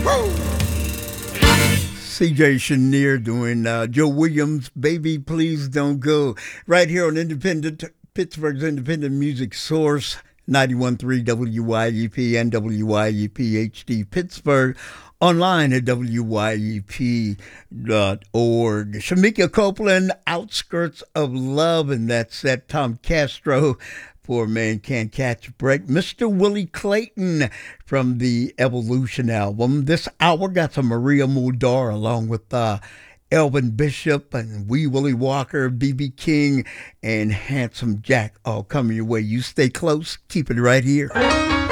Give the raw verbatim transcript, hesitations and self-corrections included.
C J Chenier doing uh, Joe Williams, Baby Please Don't Go, right here on Independent, Pittsburgh's Independent Music Source, ninety-one point three W Y E P and W Y E P H D Pittsburgh, online at W Y E P dot org. Shamika Copeland, Outskirts of Love, and that's that. Tom Castro, Poor Man Can't Catch a Break. Mister Willie Clayton from the Evolution album. This hour got some Maria Muldaur along with uh, Elvin Bishop and Wee Willie Walker, B B King, and Handsome Jack all coming your way. You stay close. Keep it right here.